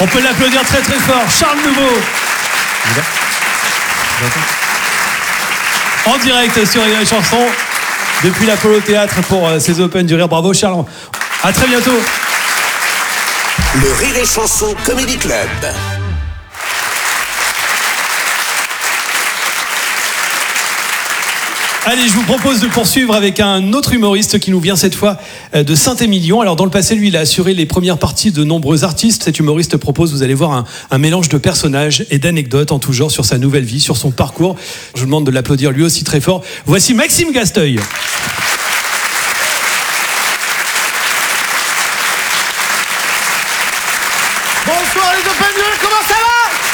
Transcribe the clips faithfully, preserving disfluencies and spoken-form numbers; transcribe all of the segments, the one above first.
On peut l'applaudir très très fort. Charles Nouveau. En direct sur Rire et Chanson depuis l'Apollo Théâtre pour ces Open du Rire. Bravo Charles. À très bientôt. Le Rire et Chanson Comedy Club. Allez, je vous propose de poursuivre avec un autre humoriste qui nous vient cette fois de Saint-Émilion. Alors dans le passé, lui, il a assuré les premières parties de nombreux artistes. Cet humoriste propose, vous allez voir, un, un mélange de personnages et d'anecdotes en tout genre sur sa nouvelle vie, sur son parcours. Je vous demande de l'applaudir lui aussi très fort. Voici Maxime Gasteuil. Bonsoir les Open Duel, comment ça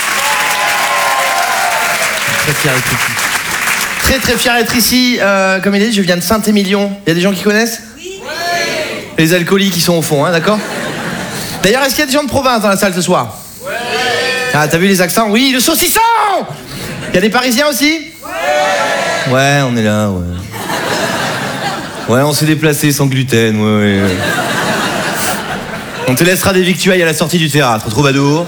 va? Très fier d'être ici. Très très fier d'être ici. Euh, comme il a dit, je viens de Saint-Émilion. Il y a des gens qui connaissent? Oui. Les alcooliques qui sont au fond, hein, d'accord? D'ailleurs, est-ce qu'il y a des gens de province dans la salle ce soir? Oui. Ah, t'as vu les accents? Oui, le saucisson! Il y a des Parisiens aussi? Oui. Ouais, on est là, ouais. Ouais, on s'est déplacé sans gluten, ouais, ouais. On te laissera des victuailles à la sortie du théâtre, troubadour.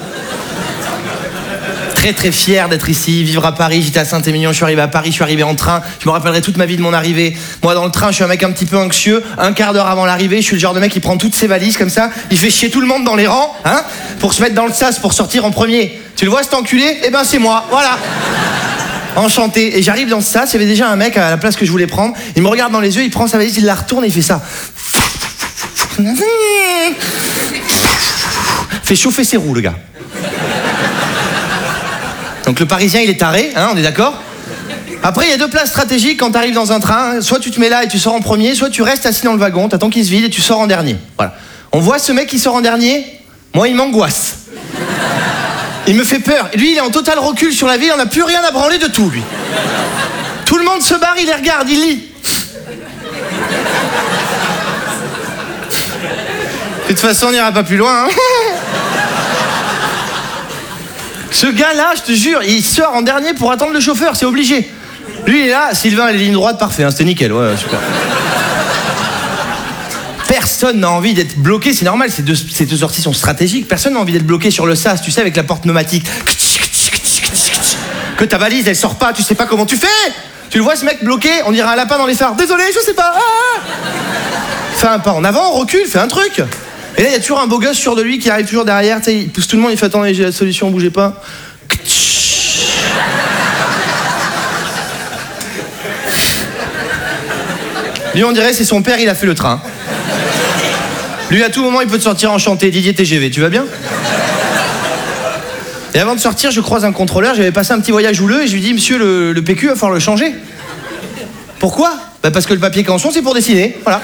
Très très fier d'être ici, vivre à Paris. J'étais à Saint-Émilion, je suis arrivé à Paris, je suis arrivé en train. Je me rappellerai toute ma vie de mon arrivée. Moi dans le train, je suis un mec un petit peu anxieux. Un quart d'heure avant l'arrivée, je suis le genre de mec qui prend toutes ses valises comme ça. Il fait chier tout le monde dans les rangs, hein, pour se mettre dans le sas, pour sortir en premier. Tu le vois cet enculé? Eh ben c'est moi, voilà. Enchanté. Et j'arrive dans ce sas, il y avait déjà un mec à la place que je voulais prendre. Il me regarde dans les yeux, il prend sa valise, il la retourne et il fait ça. Fait chauffer ses roues, le gars. Donc le Parisien, il est taré, hein, on est d'accord? Après, il y a deux places stratégiques quand tu arrives dans un train. Soit tu te mets là et tu sors en premier, soit tu restes assis dans le wagon, t'attends qu'il se vide et tu sors en dernier. Voilà. On voit ce mec qui sort en dernier, moi, il m'angoisse. Il me fait peur. Lui, il est en total recul sur la vie, il n'en a plus rien à branler de tout, lui. Tout le monde se barre, il les regarde, il lit. De toute façon, on n'ira pas plus loin, hein. Ce gars-là, je te jure, il sort en dernier pour attendre le chauffeur, c'est obligé. Lui, il est là, Sylvain, les lignes droites, parfait, hein, c'était nickel, ouais, super. Personne n'a envie d'être bloqué, c'est normal, ces deux, ces deux sorties sont stratégiques. Personne n'a envie d'être bloqué sur le sas, tu sais, avec la porte pneumatique. Que ta valise, elle sort pas, tu sais pas comment tu fais. Tu le vois, ce mec bloqué, on dirait un lapin dans les phares. Désolé, je sais pas. Ah, fais un pas en avant, recule, fais un truc. Et là, il y a toujours un beau gosse sûr de lui qui arrive toujours derrière, tu sais, il pousse tout le monde, il fait attendez, j'ai la solution, bougez pas. Lui, on dirait c'est son père, il a fait le train. Lui, à tout moment, il peut te sortir enchanté, Didier T G V, tu vas bien? Et avant de sortir, je croise un contrôleur, j'avais passé un petit voyage houleux et je lui dis, monsieur, le, le P Q, il va falloir le changer. Pourquoi? Bah parce que le papier canson, c'est pour dessiner, voilà.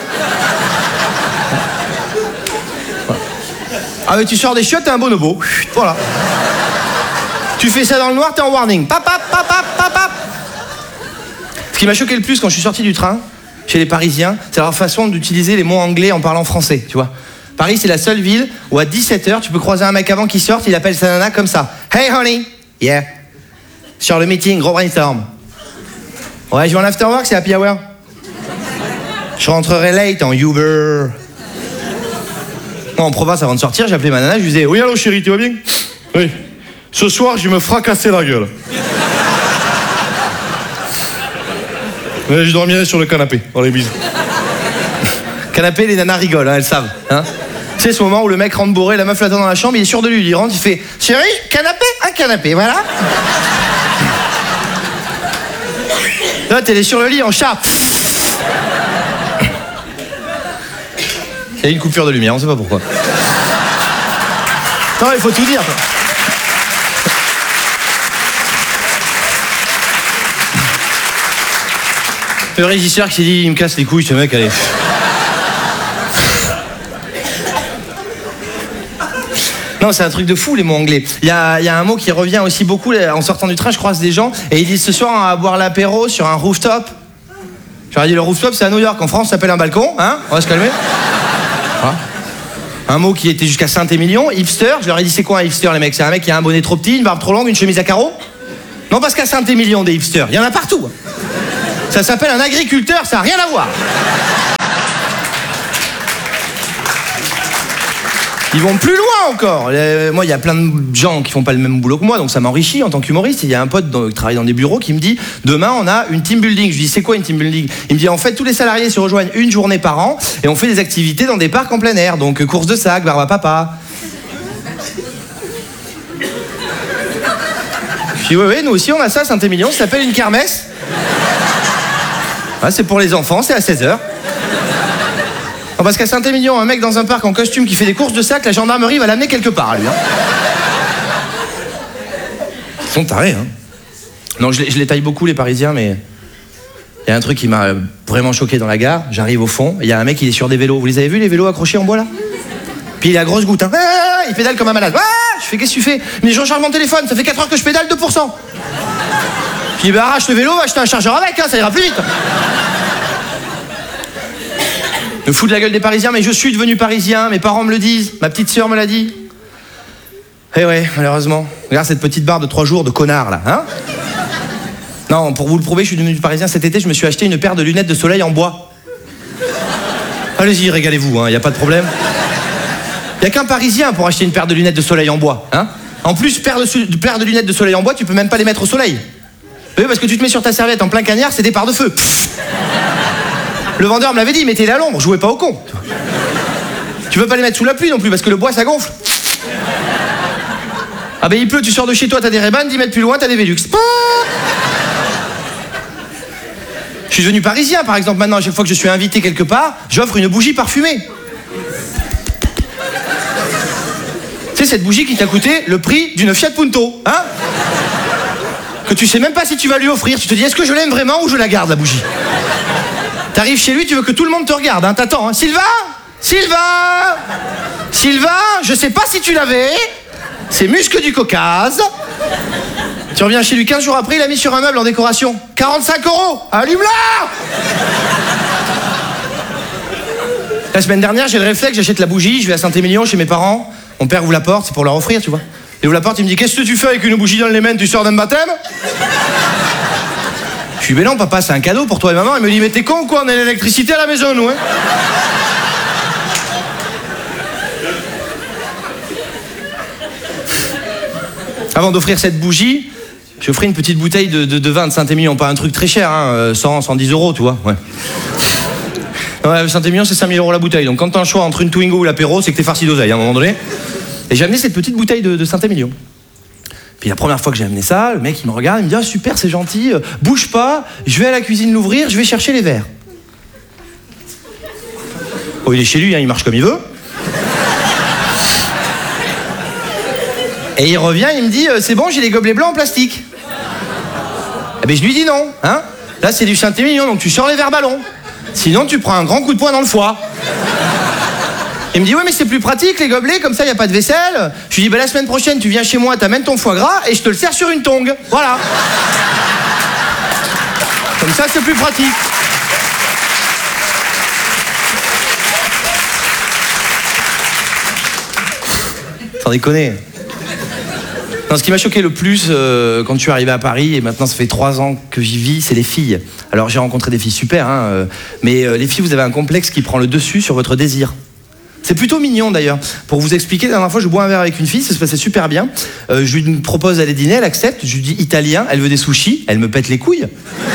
Ah mais tu sors des chiottes, t'es un bonobo. Voilà. Tu fais ça dans le noir, t'es en warning. Pap, pap, pap, pap, pap, pap. Ce qui m'a choqué le plus quand je suis sorti du train, chez les Parisiens, c'est leur façon d'utiliser les mots anglais en parlant français, tu vois. Paris, c'est la seule ville où à dix-sept heures, tu peux croiser un mec avant qu'il sorte, il appelle sa nana comme ça. Hey honey, yeah. Sur le meeting, gros brainstorm. Ouais, je vais en afterwork, c'est happy hour. Je rentrerai late en Uber. Moi, en province, avant de sortir, j'appelais ma nana, je lui disais « Oui, allô chérie, tu vas bien ?»« Oui. Ce soir, je vais me fracasser la gueule. » Mais je dormirai sur le canapé. Dans les bisous. Canapé, les nanas rigolent, hein, elles savent. Hein. C'est ce moment où le mec rentre bourré, la meuf l'attend dans la chambre, il est sûr de lui, il rentre, il fait « Chérie, canapé, un canapé, voilà. » Là, t'es sur le lit en chat. Il y a une coupure de lumière, on sait pas pourquoi. Non, il faut tout dire. Le régisseur qui s'est dit, il me casse les couilles, ce mec, allez. Non, c'est un truc de fou, les mots anglais. Il y a, y a un mot qui revient aussi beaucoup, en sortant du train, je croise des gens, et ils disent, ce soir, on va boire l'apéro sur un rooftop. J'aurais dit, le rooftop, c'est à New York. En France, ça s'appelle un balcon, hein. On va se calmer. Ah. Un mot qui était jusqu'à Saint-Émilion, hipster. Je leur ai dit c'est quoi un hipster les mecs? C'est un mec qui a un bonnet trop petit, une barbe trop longue, une chemise à carreaux? Non, parce qu'à Saint-Émilion des hipsters, il y en a partout. Ça s'appelle un agriculteur, ça n'a rien à voir. Ils vont plus loin encore. Euh, moi, il y a plein de gens qui font pas le même boulot que moi, donc ça m'enrichit en tant qu'humoriste. Il y a un pote dans, qui travaille dans des bureaux qui me dit demain on a une team building. Je lui dis c'est quoi une team building? Il me dit en fait tous les salariés se rejoignent une journée par an et on fait des activités dans des parcs en plein air, donc course de sac, barbe à papa. Je dis oui oui, nous aussi on a ça à Saint-Émilion, ça s'appelle une kermesse. Ah, c'est pour les enfants, c'est à seize heures. Non, parce qu'à Saint-Émilion, un mec dans un parc en costume qui fait des courses de sac, la gendarmerie va l'amener quelque part, lui. Hein. Ils sont tarés, hein. Non, je les, je les taille beaucoup, les Parisiens, mais... Il y a un truc qui m'a vraiment choqué dans la gare. J'arrive au fond, il y a un mec, il est sur des vélos. Vous les avez vus, les vélos accrochés en bois, là? Puis il a grosse goutte, hein. Ah, il pédale comme un malade. Ah, je fais, qu'est-ce que tu fais? Mais je recharge mon téléphone, ça fait quatre heures que je pédale, deux pour cent. Puis bah, arrache le vélo, va acheter un chargeur avec, hein, ça ira plus vite. Je me fous de la gueule des Parisiens, mais je suis devenu Parisien, mes parents me le disent, ma petite sœur me l'a dit. Eh ouais, malheureusement. Regarde cette petite barre de trois jours de connard, là, hein. Non, pour vous le prouver, je suis devenu Parisien. Cet été, je me suis acheté une paire de lunettes de soleil en bois. Allez-y, régalez-vous, hein, y a pas de problème. Y a qu'un Parisien pour acheter une paire de lunettes de soleil en bois, hein. En plus, paire de, paire de lunettes de soleil en bois, tu peux même pas les mettre au soleil. Oui, parce que tu te mets sur ta serviette en plein cagnard, c'est des parts de feu. Le vendeur me l'avait dit, mettez-les à l'ombre, jouez pas au con. Tu veux pas les mettre sous la pluie non plus, parce que le bois, ça gonfle. Ah ben il pleut, tu sors de chez toi, t'as des Ray-Ban, dix mètres plus loin, t'as des Velux. Je suis devenu Parisien, par exemple, maintenant, à chaque fois que je suis invité quelque part, j'offre une bougie parfumée. Tu sais, cette bougie qui t'a coûté le prix d'une Fiat Punto, hein? Que tu sais même pas si tu vas lui offrir. Tu te dis, est-ce que je l'aime vraiment ou je la garde, la bougie? T'arrives chez lui, tu veux que tout le monde te regarde, hein, t'attends, hein. Sylvain, Sylvain, Sylvain, je sais pas si tu l'avais, c'est Musc du Caucase. Tu reviens chez lui quinze jours après, il a mis sur un meuble en décoration. quarante-cinq euros, allume-la. La semaine dernière, j'ai le réflexe, j'achète la bougie, je vais à Saint-Émilion chez mes parents, mon père ouvre la porte, c'est pour leur offrir, tu vois. Il ouvre la porte, il me dit, qu'est-ce que tu fais avec une bougie dans les mains, tu sors d'un baptême? Je lui dis, mais non, papa, c'est un cadeau pour toi et maman. Il me dit, mais t'es con ou quoi? On a l'électricité à la maison, nous, hein. Avant d'offrir cette bougie, je ferai une petite bouteille de, de, de vin de Saint-Émilion. Pas un truc très cher, hein, cent, cent dix euros, tu vois. Ouais. Ouais, Saint-Émilion, c'est cinq mille euros la bouteille. Donc quand t'as un choix entre une Twingo ou l'apéro, c'est que t'es farci d'oseille, à un moment donné. Et j'ai amené cette petite bouteille de, de Saint-Émilion. Puis la première fois que j'ai amené ça, le mec il me regarde, il me dit ah, super, c'est gentil, euh, bouge pas, je vais à la cuisine l'ouvrir, je vais chercher les verres. Oh, il est chez lui, hein, il marche comme il veut. Et il revient, il me dit euh, c'est bon, j'ai les gobelets blancs en plastique. Eh ben je lui dis non, hein. Là c'est du Saint-Émilion, donc tu sors les verres ballons. Sinon tu prends un grand coup de poing dans le foie. Il me dit, ouais, mais c'est plus pratique, les gobelets, comme ça, il n'y a pas de vaisselle. Je lui dis, bah, la semaine prochaine, tu viens chez moi, t'amènes ton foie gras et je te le sers sur une tongue. Voilà. Comme ça, c'est plus pratique. Sans déconner. Non, ce qui m'a choqué le plus euh, quand je suis arrivé à Paris, et maintenant ça fait trois ans que j'y vis, c'est les filles. Alors j'ai rencontré des filles super, hein, euh, mais euh, les filles, vous avez un complexe qui prend le dessus sur votre désir. C'est plutôt mignon d'ailleurs. Pour vous expliquer, la dernière fois je bois un verre avec une fille, ça se passait super bien. Euh, je lui propose d'aller dîner, elle accepte. Je lui dis italien, elle veut des sushis, elle me pète les couilles.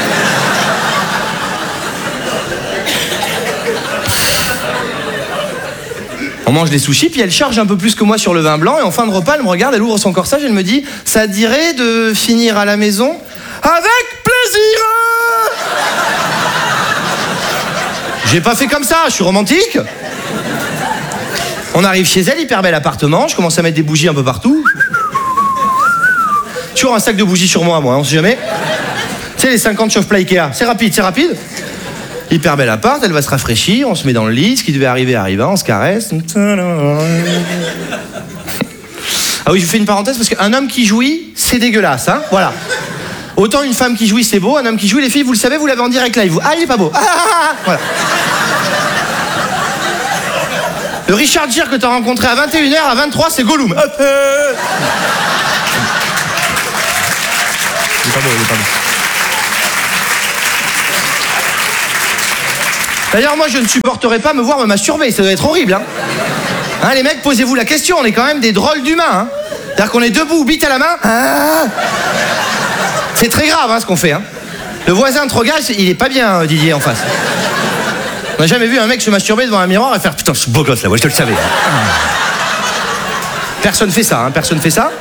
On mange des sushis, puis elle charge un peu plus que moi sur le vin blanc, et en fin de repas, elle me regarde, elle ouvre son corsage, elle me dit « Ça dirait de finir à la maison avec plaisir !» J'ai pas fait comme ça, je suis romantique. On arrive chez elle, hyper bel appartement, je commence à mettre des bougies un peu partout. Toujours un sac de bougies sur moi, moi, on sait jamais. Tu sais, les cinquante chauffe-plat Ikea, c'est rapide, c'est rapide. Hyper bel appart, elle va se rafraîchir, on se met dans le lit, ce qui devait arriver arriva, on se caresse. Ah oui, je fais une parenthèse parce qu'un homme qui jouit, c'est dégueulasse, hein, voilà. Autant une femme qui jouit, c'est beau, un homme qui jouit, les filles, vous le savez, vous l'avez en direct live. Ah, il est pas beau. Ah, ah, ah, voilà. Le Richard Gere que t'as rencontré à vingt et une heures, à vingt-trois, c'est Gollum. Hop, euh... Il est pas beau, il est pas beau. D'ailleurs, moi, je ne supporterais pas me voir me masturber, ça doit être horrible, hein. Hein, les mecs, posez-vous la question, on est quand même des drôles d'humains. Hein. C'est-à-dire qu'on est debout, bite à la main. Ah. C'est très grave hein, ce qu'on fait. Hein. Le voisin de Trogal, il est pas bien, Didier, en face. On n'a jamais vu un mec se masturber devant un miroir et faire putain, je suis beau gosse là, ouais, je te le savais. Personne fait ça, hein, personne fait ça.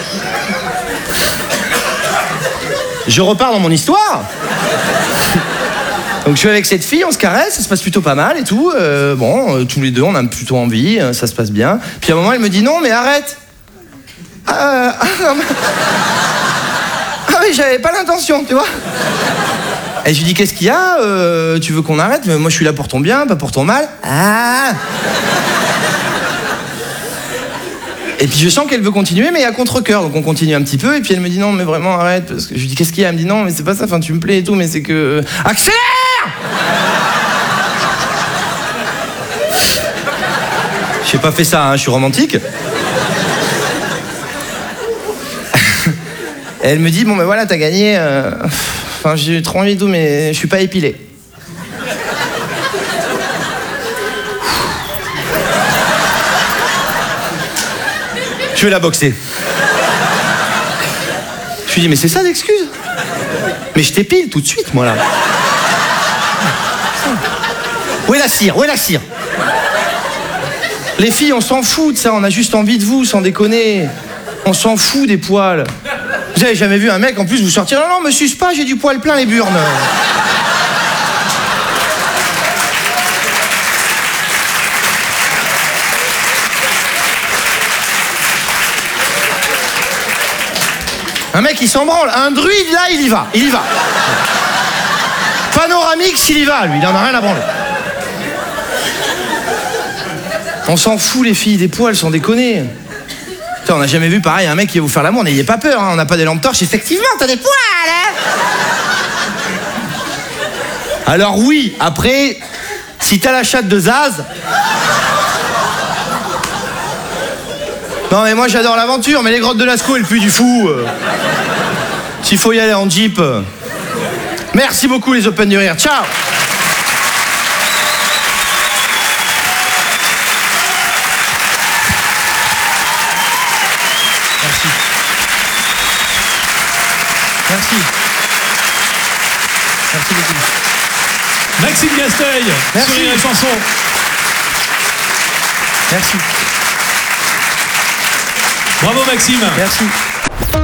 Je repars dans mon histoire. Donc je suis avec cette fille, on se caresse, ça se passe plutôt pas mal et tout. Euh, bon, euh, tous les deux, on a plutôt envie, euh, ça se passe bien. Puis à un moment, elle me dit non, mais arrête. Ah, ah, non, mais... ah oui, j'avais pas l'intention, tu vois. Et je lui dis qu'est-ce qu'il y a euh, tu veux qu'on arrête? Moi je suis là pour ton bien, pas pour ton mal. Ah. Et puis je sens qu'elle veut continuer, mais à contre-cœur, donc on continue un petit peu. Et puis elle me dit non, mais vraiment arrête. Parce que je lui dis qu'est-ce qu'il y a? Elle me dit non, mais c'est pas ça. Enfin tu me plais et tout, mais c'est que accélère. J'ai pas fait ça, hein, je suis romantique. Elle me dit bon ben voilà, t'as gagné. Euh... Enfin, j'ai trop envie de tout, mais je suis pas épilé. Je vais la boxer. Je lui dis, mais c'est ça l'excuse? Mais je t'épile tout de suite, moi, là. Où est la cire? Où est la cire? Les filles, on s'en fout de ça, on a juste envie de vous, sans déconner. On s'en fout des poils. Vous avez jamais vu un mec en plus vous sortir? Non, non, me suce pas, j'ai du poil plein les burnes. Un mec il s'en branle. Un druide là, il y va, il y va. Panoramix, il y va, lui, il en a rien à branler. On s'en fout les filles des poils, sans déconner. On n'a jamais vu pareil un mec qui va vous faire l'amour, n'ayez pas peur, hein, on n'a pas des lampes torches, effectivement, t'as des poils, hein. Alors oui, après, si t'as la chatte de Zaz... Non mais moi j'adore l'aventure, mais les grottes de Lascaux et le Puy du Fou... Euh... S'il faut y aller en Jeep... Euh... Merci beaucoup les Open du Rire, ciao. Merci. Merci beaucoup. Maxime Gasteuil, Merci. sur les chansons. Merci. Bravo Maxime. Merci.